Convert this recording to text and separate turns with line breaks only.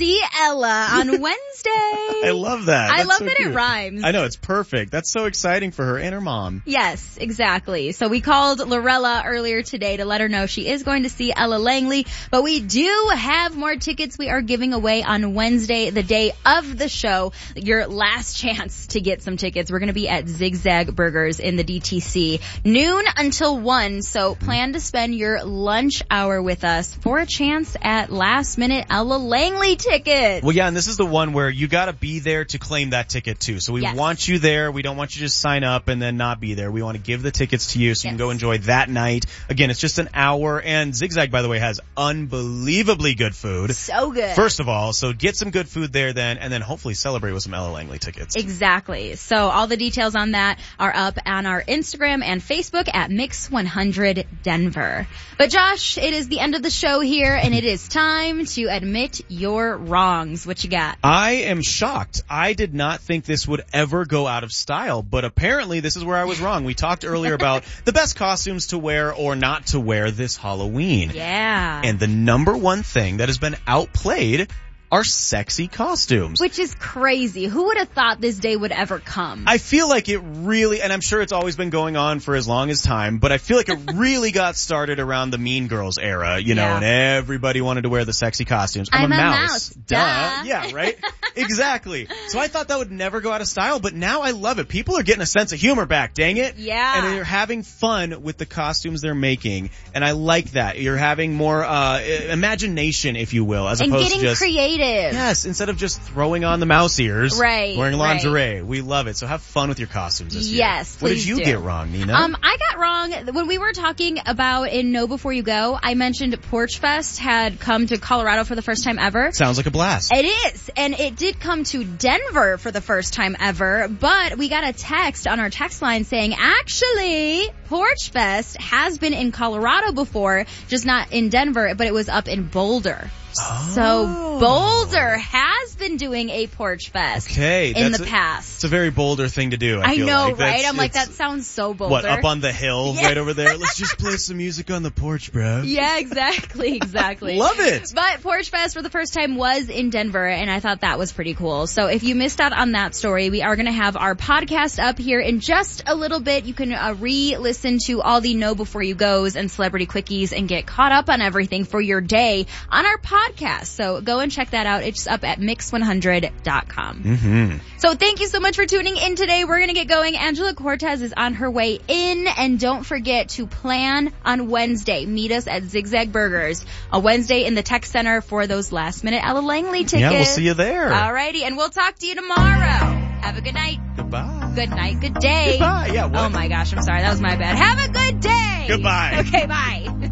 see Ella on Wednesday.
I love that.
I love
so
that
cute.
it rhymes.
I know, it's perfect. That's so exciting for her and her mom.
Yes, exactly. So we called Lorella earlier today to let her know she is going to see Ella Langley, but we do have more tickets we are giving away on Wednesday, the day of the show. Your last chance to get some tickets. We're going to be at Zigzag Burgers in the DTC, noon until 1. So plan to spend your lunch hour with us for a chance at last minute Ella Langley tickets.
Well, yeah, and this is the one where you gotta be there to claim that ticket too. So we want you there. We don't want you to just sign up and then not be there. We want to give the tickets to you so you can go enjoy that night. Again, it's just an hour, and Zigzag, by the way, has unbelievably good food.
So good.
First of all, so get some good food there then, and then hopefully celebrate with some Ella Langley tickets.
Exactly. So all the details on that are up on our Instagram and Facebook at Mix100 Denver. But Josh, it is the end of the show here, and it is time to admit your wrongs. What you got?
I am shocked. I did not think this would ever go out of style, but apparently this is where I was wrong. We talked earlier about the best costumes to wear or not to wear this Halloween.
Yeah.
And the number one thing that has been outplayed are sexy costumes.
Which is crazy. Who would have thought this day would ever come?
I feel like it really, and I'm sure it's always been going on for as long as time, but I feel like it really got started around the Mean Girls era, you know, and everybody wanted to wear the sexy costumes. I'm a mouse.
Duh.
Yeah, right? Exactly. So I thought that would never go out of style, but now I love it. People are getting a sense of humor back, dang it.
Yeah.
And they're having fun with the costumes they're making, and I like that. You're having more imagination, if you will, as opposed to just
creative.
Yes, instead of just throwing on the mouse ears, wearing lingerie.
Right.
We love it. So have fun with your costumes this year.
Yes,
what did you get wrong, Nina?
I got wrong when we were talking about in Know Before You Go. I mentioned Porch Fest had come to Colorado for the first time ever.
Sounds like a blast.
It is, and it did come to Denver for the first time ever, but we got a text on our text line saying, actually, Porch Fest has been in Colorado before, just not in Denver, but it was up in Boulder.
Oh.
So Boulder has been doing a Porch Fest in the past.
It's a very Boulder thing to do, I feel
know,
like.
right? I'm like, that sounds so Boulder.
What, up on the hill right over there? Let's just play some music on the porch, bro.
Yeah, exactly.
Love it.
But Porch Fest for the first time was in Denver, and I thought that was pretty cool. So if you missed out on that story, we are going to have our podcast up here in just a little bit. You can re-listen to all the Know Before You Goes and Celebrity Quickies and get caught up on everything for your day on our podcast. So go and check that out. It's up at Mix100.com.
Mm-hmm.
So thank you so much for tuning in today. We're going to get going. Angela Cortez is on her way in. And don't forget to plan on Wednesday. Meet us at Zigzag Burgers on Wednesday in the Tech Center for those last minute Ella Langley tickets.
Yeah, we'll see you there.
Alrighty. And we'll talk to you tomorrow. Have a good night.
Goodbye.
Good night. Good day.
Goodbye. Yeah, what?
Oh my gosh. I'm sorry. That was my bad. Have a good day.
Goodbye.
Okay, bye.